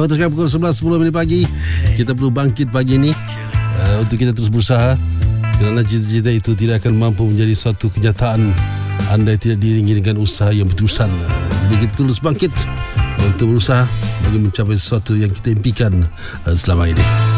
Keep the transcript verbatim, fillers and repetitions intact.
uh, Waktu sekarang pukul sebelas sepuluh minit pagi. Kita perlu bangkit pagi ni uh, untuk kita terus berusaha, kerana cita-cita itu tidak akan mampu menjadi suatu kenyataan andai tidak diiringi dengan usaha yang berterusan. Jadi kita terus bangkit untuk berusaha bagi mencapai sesuatu yang kita impikan uh, selama ini.